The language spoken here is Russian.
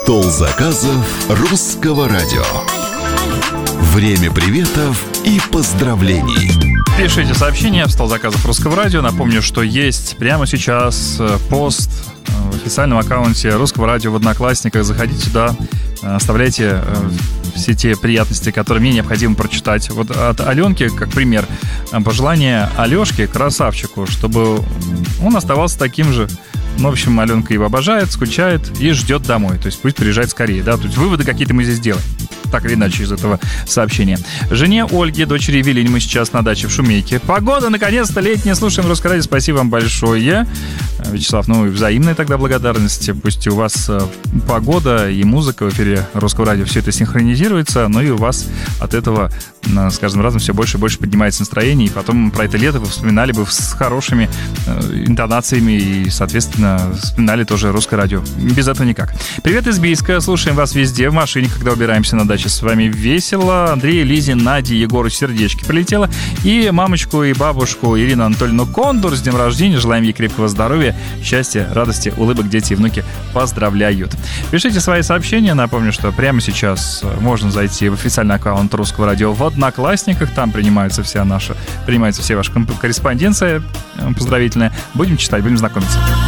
Стол заказов Русского радио. Время приветов и поздравлений. Пишите сообщения в стол заказов Русского радио. Напомню, что есть прямо сейчас пост в официальном аккаунте Русского радио в Одноклассниках. Заходите туда, оставляйте все те приятности, которые мне необходимо прочитать. Вот от Аленки, как пример, пожелание Алешке, красавчику, чтобы он оставался таким же. Ну, в общем, Аленка его обожает, скучает и ждет домой. То есть пусть приезжает скорее, да? То есть выводы какие-то мы здесь делаем. Так или иначе из этого сообщения. Жене Ольге, дочери Евелине, мы сейчас на даче в Шумейке. Погода, наконец-то, летняя. Слушаем Русское радио. Спасибо вам большое, Вячеслав. Ну и взаимная тогда благодарность. Пусть у вас погода и музыка в эфире Русского радио, все это синхронизируется, но и у вас от этого с каждым разом все больше и больше поднимается настроение. И потом про это лето вы вспоминали бы с хорошими интонациями и, соответственно, вспоминали тоже Русское радио. Без этого никак. Привет из Бийска. Слушаем вас везде, в машине, когда убираемся на даче. С вами весело. Андрей, Лизе, Наде, Егору сердечки полетело. И мамочку, и бабушку Ирину Анатольевну Кондур с днем рождения. Желаем ей крепкого здоровья, счастья, радости, улыбок. Дети и внуки поздравляют. Пишите свои сообщения. Напомню, что прямо сейчас можно зайти в официальный аккаунт Русского радио в Одноклассниках. Там принимается все ваша корреспонденция поздравительная. Будем читать, будем знакомиться.